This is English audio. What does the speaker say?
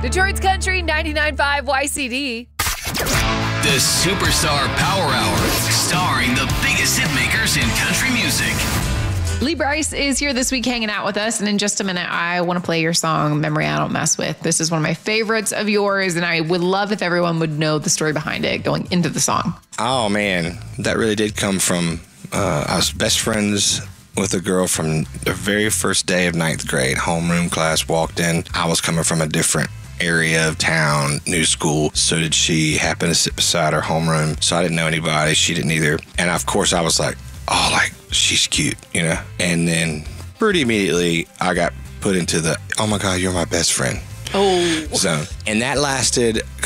Detroit's Country 99.5 YCD. The Superstar Power Hour, starring the biggest hit makers in country music. Lee Brice is here this week hanging out with us, and in just a minute, I want to play your song, Memory I Don't Mess With. This is one of my favorites of yours, and I would love if everyone would know the story behind it going into the song. Oh, man. That really did come from, I was best friends with a girl from the very first day of 9th grade. Homeroom class, walked in. I was coming from a different area of town, new school. So did she. Happened to sit beside her homeroom. So I didn't know anybody. She didn't either. And of course I was like, oh, like, she's cute, you know? And then pretty immediately I got put into the, oh my God, you're my best friend. Oh. zone. And that lasted